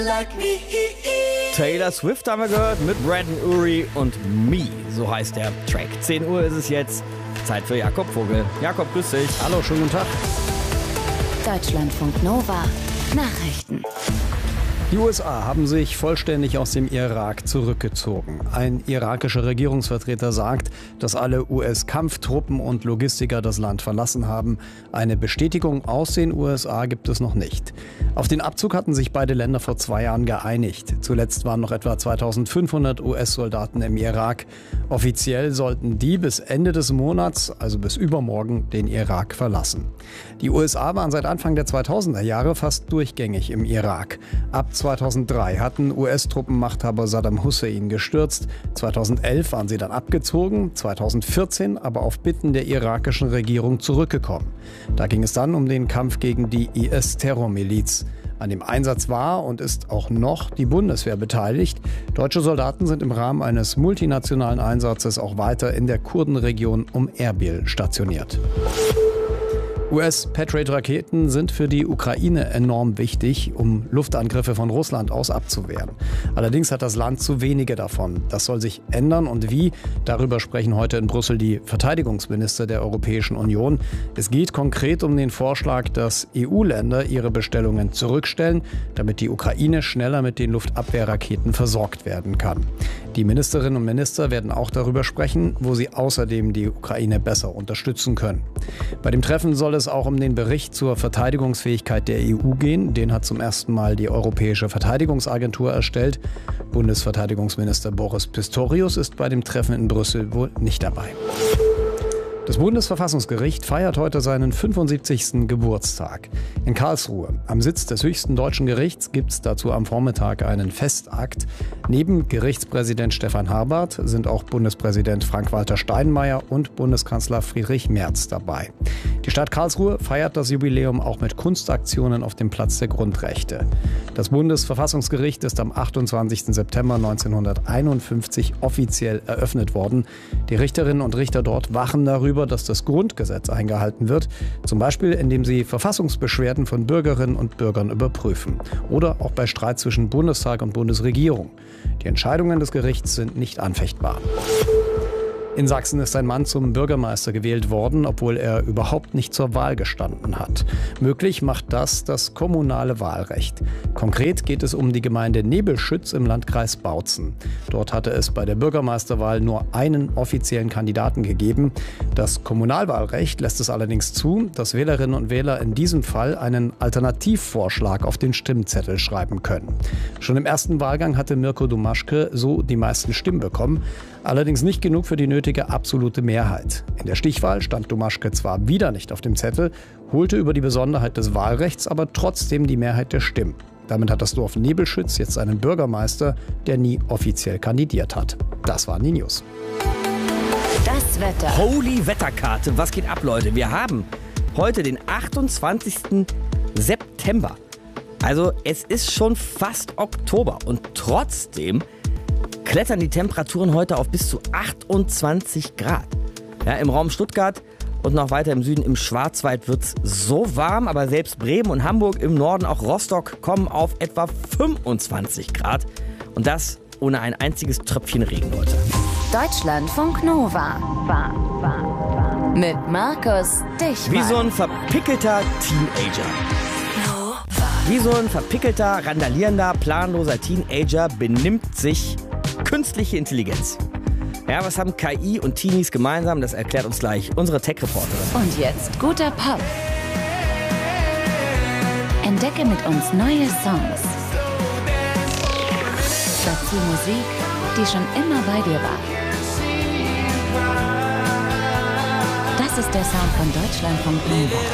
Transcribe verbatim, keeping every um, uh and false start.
Taylor Swift haben wir gehört mit Brandon Urie und Me, so heißt der Track. zehn Uhr ist es jetzt, Zeit für Jakob Vogel. Jakob, grüß dich. Hallo, schönen guten Tag. Deutschlandfunk Nova Nachrichten. Die U S A haben sich vollständig aus dem Irak zurückgezogen. Ein irakischer Regierungsvertreter sagt, dass alle U S-Kampftruppen und Logistiker das Land verlassen haben. Eine Bestätigung aus den U S A gibt es noch nicht. Auf den Abzug hatten sich beide Länder vor zwei Jahren geeinigt. Zuletzt waren noch etwa zweitausendfünfhundert U S-Soldaten im Irak. Offiziell sollten die bis Ende des Monats, also bis übermorgen, den Irak verlassen. Die U S A waren seit Anfang der zweitausender Jahre fast durchgängig im Irak. Ab zweitausenddrei hatten U S-Truppen Machthaber Saddam Hussein gestürzt. zweitausendelf waren sie dann abgezogen, zweitausendvierzehn aber auf Bitten der irakischen Regierung zurückgekommen. Da ging es dann um den Kampf gegen die I S-Terrormiliz. An dem Einsatz war und ist auch noch die Bundeswehr beteiligt. Deutsche Soldaten sind im Rahmen eines multinationalen Einsatzes auch weiter in der Kurdenregion um Erbil stationiert. U S-Patriot-Raketen sind für die Ukraine enorm wichtig, um Luftangriffe von Russland aus abzuwehren. Allerdings hat das Land zu wenige davon. Das soll sich ändern und wie? Darüber sprechen heute in Brüssel die Verteidigungsminister der Europäischen Union. Es geht konkret um den Vorschlag, dass E U-Länder ihre Bestellungen zurückstellen, damit die Ukraine schneller mit den Luftabwehrraketen versorgt werden kann. Die Ministerinnen und Minister werden auch darüber sprechen, wo sie außerdem die Ukraine besser unterstützen können. Bei dem Treffen soll es auch um den Bericht zur Verteidigungsfähigkeit der E U gehen. Den hat zum ersten Mal die Europäische Verteidigungsagentur erstellt. Bundesverteidigungsminister Boris Pistorius ist bei dem Treffen in Brüssel wohl nicht dabei. Das Bundesverfassungsgericht feiert heute seinen fünfundsiebzigsten Geburtstag. In Karlsruhe, am Sitz des höchsten deutschen Gerichts, gibt es dazu am Vormittag einen Festakt. Neben Gerichtspräsident Stefan Habart sind auch Bundespräsident Frank-Walter Steinmeier und Bundeskanzler Friedrich Merz dabei. Die Stadt Karlsruhe feiert das Jubiläum auch mit Kunstaktionen auf dem Platz der Grundrechte. Das Bundesverfassungsgericht ist am achtundzwanzigsten September neunzehnhunderteinundfünfzig offiziell eröffnet worden. Die Richterinnen und Richter dort wachen darüber, dass das Grundgesetz eingehalten wird, zum Beispiel indem sie Verfassungsbeschwerden von Bürgerinnen und Bürgern überprüfen oder auch bei Streit zwischen Bundestag und Bundesregierung. Die Entscheidungen des Gerichts sind nicht anfechtbar. In Sachsen ist ein Mann zum Bürgermeister gewählt worden, obwohl er überhaupt nicht zur Wahl gestanden hat. Möglich macht das das kommunale Wahlrecht. Konkret geht es um die Gemeinde Nebelschütz im Landkreis Bautzen. Dort hatte es bei der Bürgermeisterwahl nur einen offiziellen Kandidaten gegeben. Das Kommunalwahlrecht lässt es allerdings zu, dass Wählerinnen und Wähler in diesem Fall einen Alternativvorschlag auf den Stimmzettel schreiben können. Schon im ersten Wahlgang hatte Mirko Domaschke so die meisten Stimmen bekommen, allerdings nicht genug für die nötige absolute Mehrheit. In der Stichwahl stand Domaschke zwar wieder nicht auf dem Zettel, holte über die Besonderheit des Wahlrechts aber trotzdem die Mehrheit der Stimmen. Damit hat das Dorf Nebelschütz jetzt einen Bürgermeister, der nie offiziell kandidiert hat. Das waren die News. Das Wetter. Holy Wetterkarte, was geht ab, Leute? Wir haben heute den achtundzwanzigsten September. Also es ist schon fast Oktober und trotzdem klettern die Temperaturen heute auf bis zu achtundzwanzig Grad. Ja, im Raum Stuttgart und noch weiter im Süden im Schwarzwald wird es so warm, aber selbst Bremen und Hamburg, im Norden auch Rostock, kommen auf etwa fünfundzwanzig Grad. Und das ohne ein einziges Tröpfchen Regen heute. Deutschlandfunk Nova. War, war, war. Mit Markus Dichmann. Wie so ein verpickelter Teenager. Wie so ein verpickelter, randalierender, planloser Teenager benimmt sich künstliche Intelligenz. Ja, was haben K I und Teenies gemeinsam? Das erklärt uns gleich unsere Tech-Reporterin. Und jetzt guter Pop. Entdecke mit uns neue Songs. Dazu Musik, die schon immer bei dir war. Das ist der Sound von Deutschlandfunk Nova.